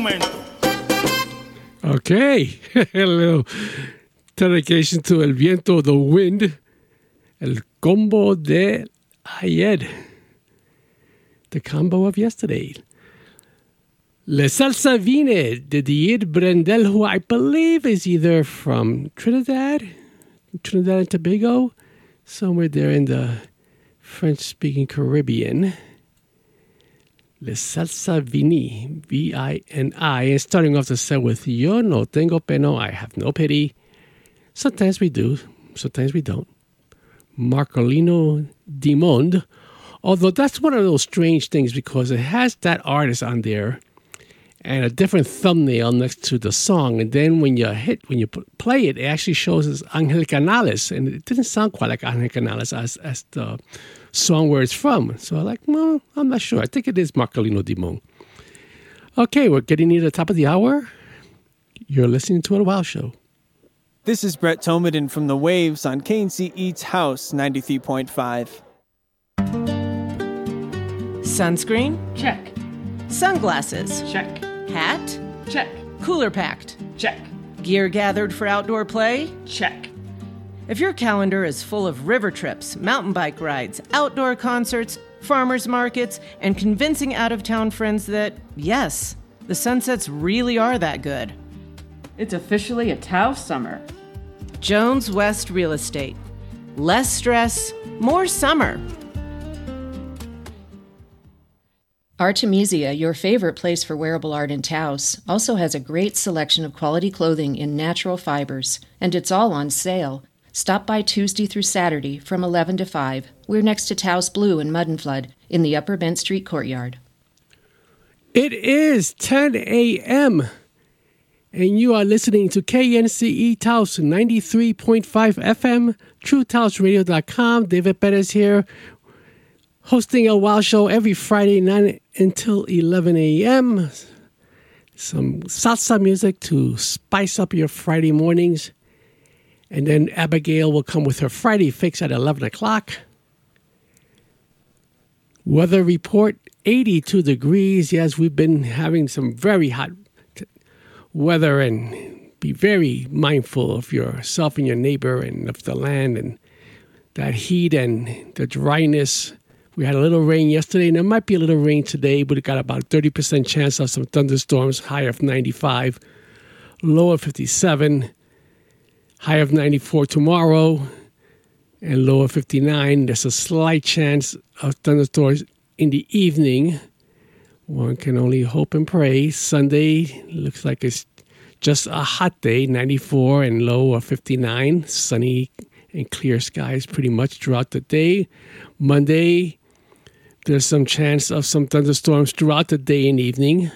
Okay, a little dedication to El Viento, the wind, El Combo de Ayer, the combo of yesterday. Le Salsa Vine de Didier Brendel, who I believe is either from Trinidad and Tobago, somewhere there in the French-speaking Caribbean. Le Salsa Vini, V-I-N-I, and starting off the set with Yo no tengo pena, I have no pity. Sometimes we do, sometimes we don't. Marcolino Dimond, although that's one of those strange things because it has that artist on there and a different thumbnail next to the song, and then when you play it, it actually shows as Angel Canales, and it didn't sound quite like Angel Canales as the song where it's from. So I'm like, no, I'm not sure. I think it is Marcolino Dimond. Okay, we're getting near the top of the hour. You're listening to A Wow Show. This is Brett Tomeden from The Waves on KNC Eats House 93.5. Sunscreen? Check. Sunglasses? Check. Hat? Check. Cooler packed? Check. Gear gathered for outdoor play? Check. If your calendar is full of river trips, mountain bike rides, outdoor concerts, farmers markets, and convincing out-of-town friends that, yes, the sunsets really are that good, It's officially a Taos summer. Jones West Real Estate. Less stress, more summer. Artemisia, your favorite place for wearable art in Taos, also has a great selection of quality clothing in natural fibers, and it's all on sale. Stop by Tuesday through Saturday from 11 to 5. We're next to Taos Blue and Mud and Flood in the Upper Bent Street courtyard. It is 10 a.m., and you are listening to KNCE Taos 93.5 FM, TrueTaosRadio.com. David Perez here, hosting a Wow Show every Friday night until 11 a.m. Some salsa music to spice up your Friday mornings. And then Abigail will come with her Friday fix at 11 o'clock. Weather report, 82 degrees. Yes, we've been having some very hot weather, and be very mindful of yourself and your neighbor and of the land and that heat and the dryness. We had a little rain yesterday, and there might be a little rain today, but it got about 30% chance of some thunderstorms, high of 95, low of 57, high of 94 tomorrow, and low of 59. There's a slight chance of thunderstorms in the evening. One can only hope and pray. Sunday looks like it's just a hot day, 94 and low of 59. Sunny and clear skies pretty much throughout the day. Monday, there's some chance of some thunderstorms throughout the day and evening.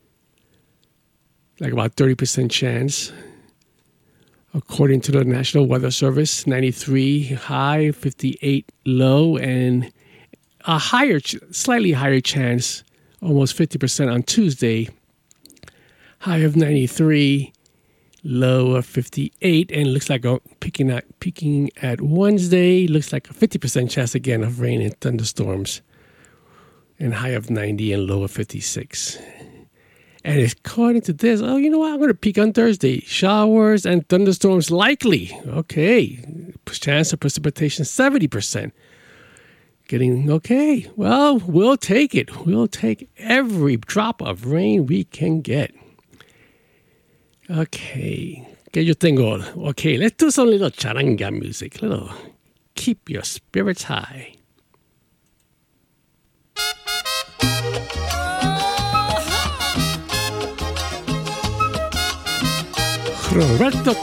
Like about 30% chance. According to the National Weather Service, 93 high, 58 low, and a higher, slightly higher chance, almost 50% on Tuesday, high of 93, low of 58, and looks like peaking at Wednesday, looks like a 50% chance again of rain and thunderstorms, and high of 90 and low of 56. And according to this, oh, you know what? I'm going to peak on Thursday. Showers and thunderstorms likely. Okay. Chance of precipitation, 70%. Getting okay. Well, we'll take it. We'll take every drop of rain we can get. Okay. Que yo tengo. Okay, let's do some little charanga music. Little keep your spirits high. Roberto